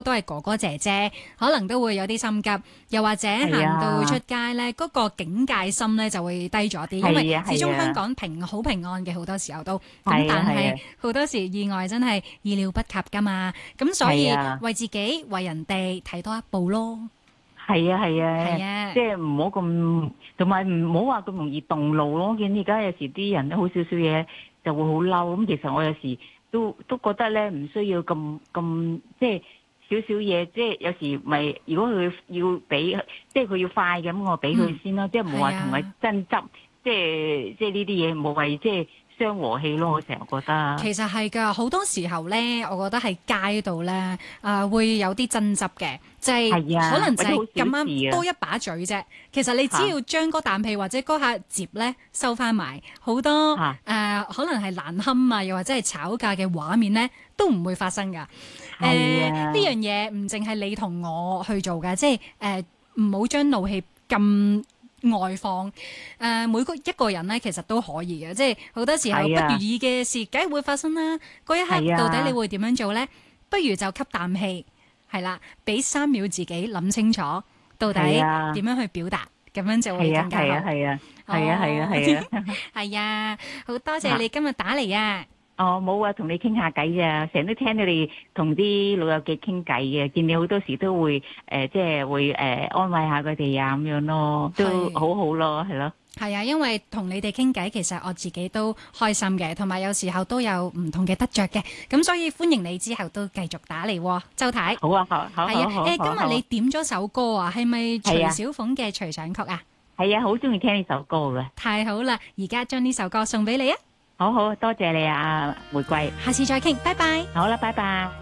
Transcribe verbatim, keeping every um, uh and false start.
都係哥哥姐姐，可能都會有啲心急，又或者行到出街咧，嗰、嗰個警戒心咧就會低咗啲，因為始終香港平好平安嘅，好多時候都咁，但係好多時意外真係意料不及噶嘛，咁所以為自己為人哋睇多一步咯。 係啊係啊， 係啊， 即係唔好咁，同埋唔好話咁容易動怒咯。我見而家有時啲人都好少少嘢就會好嬲，咁其實我有時都都覺得咧唔需要咁咁即係。少少嘢，即係有時咪，如果佢要俾，即係佢要快咁，我俾佢先咯，即係唔好話同佢爭執，即係即係呢啲嘢無謂，即係傷和氣咯。我成日覺得其實係㗎，好多時候咧，我覺得喺街度咧，啊、呃、會有啲爭執嘅，就係、是、可能就係咁啱多一把嘴啫。其實你只要將嗰啖氣或者嗰下接咧收翻埋，好多誒、啊呃、可能係難堪啊，又或者係吵架嘅畫面咧，都唔會發生㗎。誒呢樣嘢唔淨係你同我去做㗎，即係誒唔好將怒氣咁外放。誒、呃、每個一個人咧，其實都可以嘅，即係好多時候不如意嘅事，梗係會發生啦。嗰一刻到底你會點樣做咧？不如就吸啖氣，係啦，俾三秒自己諗清楚，到底點樣去表達，咁樣就會更加好。 係啊係啊係啊係啊係啊係啊！好多謝你今日打嚟啊！ 哦，冇啊，同你傾下偈啊，成日都聽你哋同啲老友記傾偈嘅，見你好多時都會誒、呃，即係會誒、呃、安慰下佢哋啊，咁樣咯，都好好咯，係咯。 係啊，因為同你哋傾偈，其實我自己都開心嘅，同埋有時候都有唔同嘅得着嘅，咁所以歡迎你之後都繼續打嚟，周太。 好啊，好，好，係啊， 誒、欸，今日你點咗首歌啊？係咪徐小鳳嘅隨想曲啊？ 係啊，好中意聽呢首歌嘅。 太好啦，而家將呢首歌送俾你啊！ 好好，多謝你啊，玫瑰。 下次再傾，拜拜。 好啦，拜拜。